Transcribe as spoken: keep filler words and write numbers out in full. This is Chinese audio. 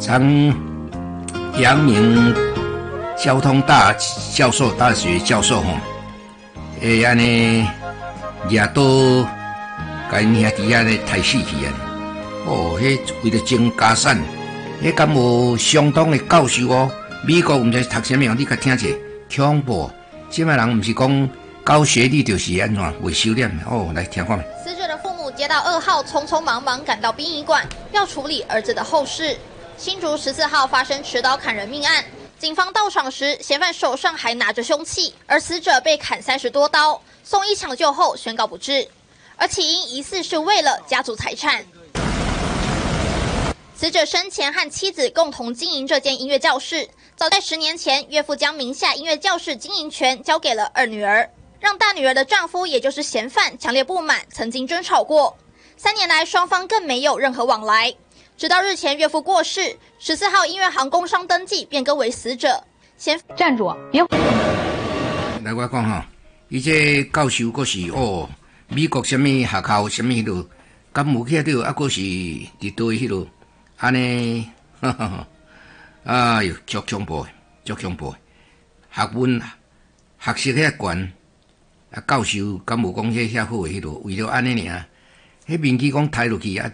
张阳明交通大教授大学教授吼，会安尼抓到甲因兄弟仔咧杀死去啊！哦，迄为了争家产，迄敢无相当的教授哦？美国毋知读啥物，你甲听者恐怖。即摆人毋是讲高学历就是安怎袂收敛哦？来听看。 死者的父母接到噩耗，匆匆忙忙赶到殡仪馆，要处理儿子的后事。新竹十四号发生持刀砍人命案，警方到场时，嫌犯手上还拿着凶器，而死者被砍三十多刀，送医抢救后宣告不治。而起因疑似是为了家族财产。死者生前和妻子共同经营这间音乐教室，早在十年前，岳父将名下音乐教室经营权交给了二女儿，让大女儿的丈夫，也就是嫌犯，强烈不满，曾经争吵过。三年来，双方更没有任何往来。直到日前岳父过世，十四号音乐行工商登记变更为死者。嫌站住，别！ 来，我讲哈，伊这教授佫是哦，美国什么学校什么迄落，敢有去迄落，啊佫是伫倒迄落，安尼，哈哈哈，哎哟，足恐怖，足恐怖，学问学识遐悬，啊教授敢有讲迄遐好诶迄落，为了安尼尔，迄面去讲抬落去啊。